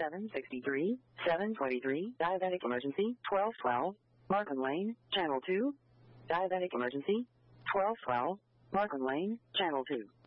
763, 723, diabetic emergency, 1212, Markham Lane, Channel 2. Diabetic emergency, 1212, Markham Lane, Channel 2.